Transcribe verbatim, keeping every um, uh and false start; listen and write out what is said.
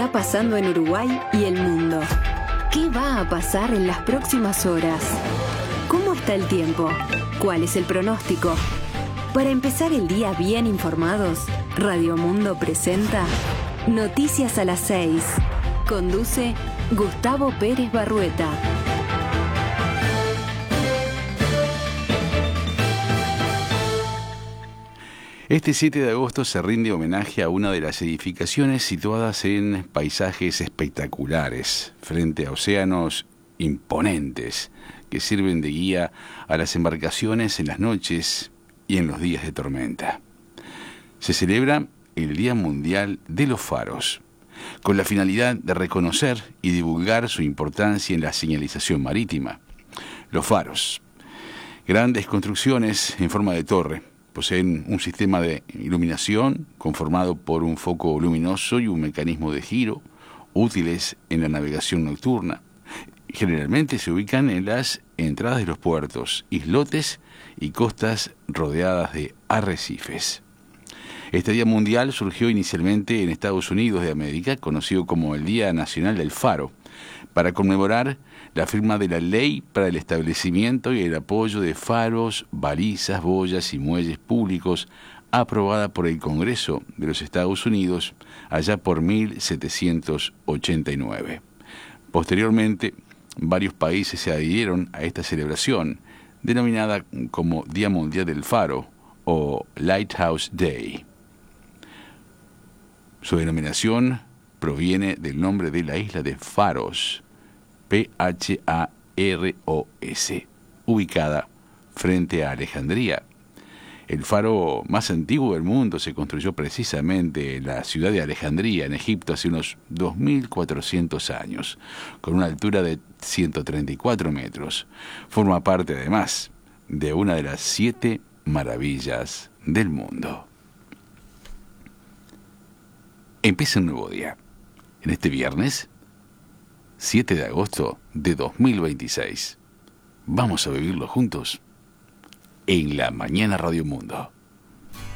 está pasando en Uruguay y el mundo? ¿Qué va a pasar en las próximas horas? ¿Cómo está el tiempo? ¿Cuál es el pronóstico? Para empezar el día bien informados, Radio Mundo presenta Noticias a las seis. Conduce Gustavo Pérez Barrueta. Este siete de agosto se rinde homenaje a una de las edificaciones situadas en paisajes espectaculares, frente a océanos imponentes, que sirven de guía a las embarcaciones en las noches y en los días de tormenta. Se celebra el Día Mundial de los Faros, con la finalidad de reconocer y divulgar su importancia en la señalización marítima. Los faros, grandes construcciones en forma de torre, poseen un sistema de iluminación conformado por un foco luminoso y un mecanismo de giro, útiles en la navegación nocturna. Generalmente se ubican en las entradas de los puertos, islotes y costas rodeadas de arrecifes. Este Día Mundial surgió inicialmente en Estados Unidos de América, conocido como el Día Nacional del Faro, para conmemorar la firma de la ley para el establecimiento y el apoyo de faros, balizas, boyas y muelles públicos, aprobada por el Congreso de los Estados Unidos allá por mil setecientos ochenta y nueve. Posteriormente, varios países se adhirieron a esta celebración, denominada como Día Mundial del Faro o Lighthouse Day. Su denominación proviene del nombre de la isla de Faros, P H A R O S, ubicada frente a Alejandría. El faro más antiguo del mundo se construyó precisamente en la ciudad de Alejandría, en Egipto, hace unos dos mil cuatrocientos años, con una altura de ciento treinta y cuatro metros. Forma parte, además, de una de las siete maravillas del mundo. Empieza un nuevo día. En este viernes, siete de agosto de dos mil veintiséis. Vamos a vivirlo juntos en la Mañana Radio Mundo.